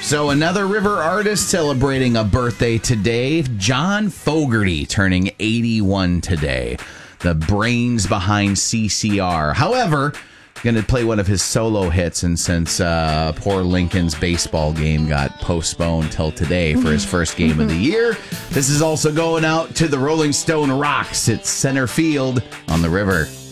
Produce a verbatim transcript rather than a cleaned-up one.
So another River artist celebrating a birthday today. John Fogerty turning eighty-one today. The brains behind C C R. However, going to play one of his solo hits, and since uh, poor Lincoln's baseball game got postponed till today for his first game of the year, this is also going out to the Rolling Stone Rocks at center field on the River.